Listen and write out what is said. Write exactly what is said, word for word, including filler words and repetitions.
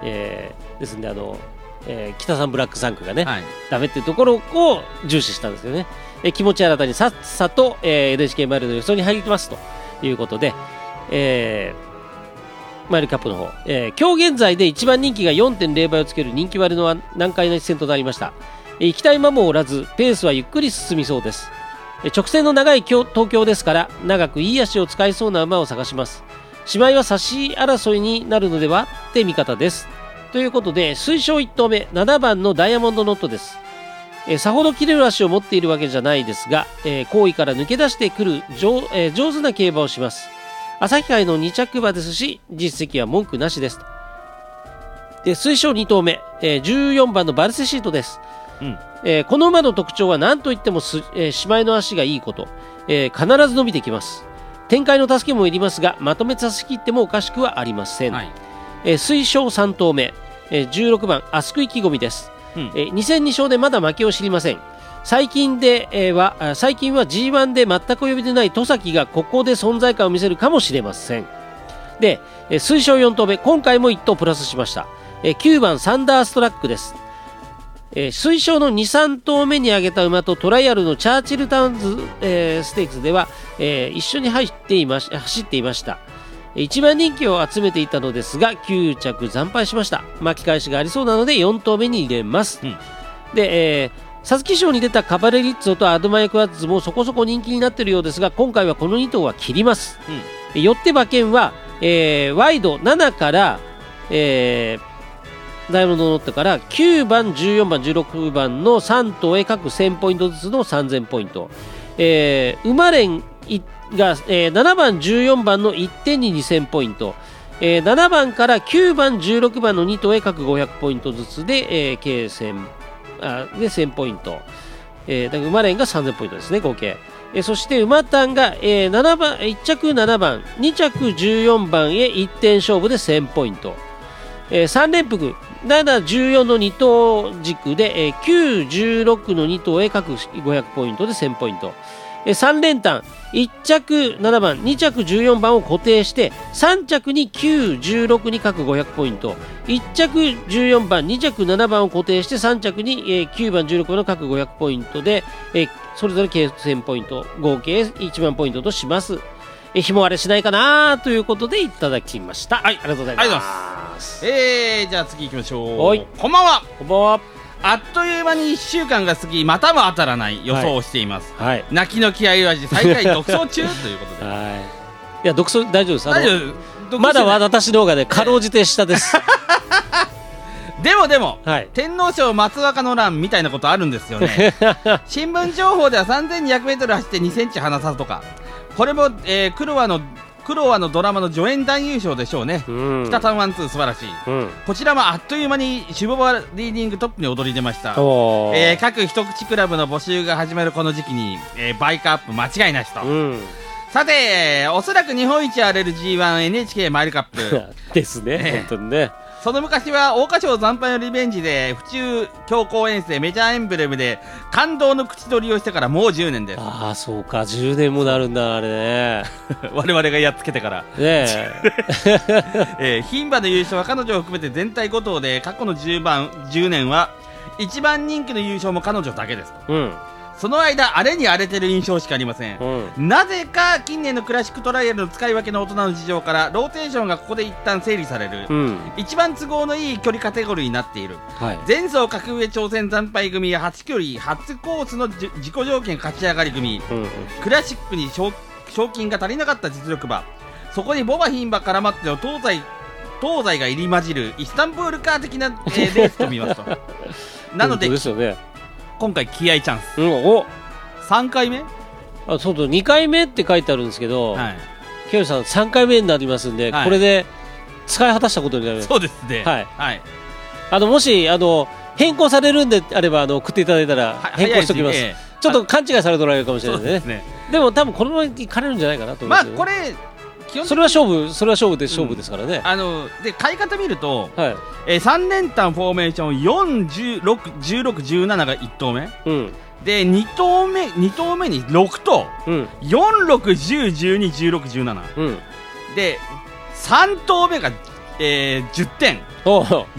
えー、ですんであの、えー、北三ブラックさん区がね、はい、ダメっていうところを重視したんですよね。えー、気持ち新たにさっさと、えー、エヌエイチケー マイルの予想に入りますということで、えー、マイルカップの方、えー、今日現在で一番人気が よんてんゼロ 倍をつける人気割の難解な一戦となりました。えー、行きたい馬もおらずペースはゆっくり進みそうです。えー、直線の長い東京ですから長くいい足を使いそうな馬を探します。しまいは差し争いになるのではって見方です。ということで推奨いち頭目ななばんのダイヤモンドノットです。えー、さほど切れる足を持っているわけじゃないですが、えー、後位から抜け出してくる 上,、えー、上手な競馬をします。朝日杯のに着馬ですし実績は文句なしです。で推奨に頭目、えー、じゅうよんばんのバルセシートです。うん、えー、この馬の特徴は何といってもす、えー、しまいの足がいいこと、えー、必ず伸びてきます。展開の助けもいりますがまとめさせきってもおかしくはありません。はい、えー、推奨さん頭目、えー、じゅうろくばんアスク意気込みです。うん、えー、に戦に勝でまだ負けを知りません。最近で、えー、は最近は ジーワン で全く及びでない戸崎がここで存在感を見せるかもしれません。で、えー、推奨よん頭目今回もいち頭プラスしました。えー、きゅうばんサンダーストラックです。えー、推奨のに、さん頭目に挙げた馬とトライアルのチャーチルタウンズ、えー、ステークスでは、えー、一緒に入っていまし走っていました。一番人気を集めていたのですがきゅう着惨敗しました。巻き返しがありそうなのでよん頭目に入れます。うん、で、えー、皐月賞に出たカバレリッツォとアドマイクワッツもそこそこ人気になっているようですが今回はこのに頭は切ります。うん、よって馬券は、えー、ワイドななから、えーダイヤモンドノットからきゅうばんじゅうよんばんじゅうろくばんのさん頭へ各せんポイントずつのさんぜんポイント、えー、馬連が、えー、ななばんじゅうよんばんのいってんににせんポイント、えー、ななばんからきゅうばんじゅうろくばんのに頭へ各ごひゃくポイントずつで、えー、計せんあでせんポイント、えー、だから馬連がさんぜんポイントですね合計、えー、そして馬単が、えー、ななばんいち着ななばんに着じゅうよんばんへいってん勝負でせんポイント、えー、さん連複なな、じゅうよんのに頭軸で、えー、きゅう、じゅうろくのに頭へ各ごひゃくポイントでせんポイント、えー、さん連単いち着ななばんに着じゅうよんばんを固定してさん着にきゅう、じゅうろくに各ごひゃくポイントいち着じゅうよんばんに着ななばんを固定してさん着に、えー、きゅうばんじゅうろくばんの各ごひゃくポイントで、えー、それぞれ計せんポイント合計いちまんポイントとします。えひも割れしないかなということでいただきました。はい、ありがとうございます。 えー、じゃあ次行きましょう。はい、こんばんは。 こんばんは。 あっという間にいっしゅうかんが過ぎまたも当たらない予想をしています。はい、泣きの気合い味最下位独走中ということで。はい。 いや独走大丈夫です。 大丈夫。 まだ私の方がねかろうじて下です。 でもでも、はい、天皇賞松若の乱みたいなことあるんですよね。新聞情報では さんぜんにひゃくメートル 走ってにセンチ離さずとか、これも、えー、クロワのクロワのドラマの助演男優賞でしょうね。うん、北タンワンツー素晴らしい、うん、こちらもあっという間にシュボバリーディングトップに躍り出ました。えー、各一口クラブの募集が始まるこの時期に、えー、バイクアップ間違いなしと、うん、さておそらく日本一荒れる ジーワンエヌエイチケー マイルカップですね、本当にね。 その昔は桜花賞惨敗のリベンジで府中強行遠征メジャーエンブレムで感動の口取りをしてからもうじゅうねんです。 ああそうかじゅうねんもなるんだあれね。 我々がやっつけてからねええー、牝馬の優勝は彼女を含めて全体ご頭で過去のじゅうばんじゅうねんはいちばん人気の優勝も彼女だけですと、うん、その間荒れに荒れてる印象しかありません、うん、なぜか近年のクラシックトライアルの使い分けの大人の事情からローテーションがここで一旦整理される、うん、一番都合のいい距離カテゴリーになっている、はい、前走格上挑戦惨敗組や初距離初コースの自己条件勝ち上がり組、うんうん、クラシックに賞金が足りなかった実力馬、そこにボバ牝馬絡まっての東西東西が入り混じるイスタンブールカー的な、えー、レースと見ますとなのでですよね、 今回気合チャンス、 うん、おさんかいめあそうとにかいめって書いてあるんですけど、はい、ケイさんさんかいめになりますんで、はい、これで使い果たしたことになる。 そうですね、 はい、はい、あのもしあの変更されるんであればあの送っていただいたら変更しておきます、えー、ちょっと勘違いされておられるかもしれないですね。でも多分このままいかれるんじゃないかなと思います、ね、 まあこれそれは勝負それは勝負で勝負ですからね、うん、 あので買い方見ると、はい、えー、さん連単フォーメーションよん、じゅうろく、じゅうろく、じゅうなながいち頭目、うん、でに頭目に頭目にろく頭、うん、よん、ろく、じゅう、じゅうに、じゅうろく、じゅうなな、うん、でさん頭目が、えー、じゅってん、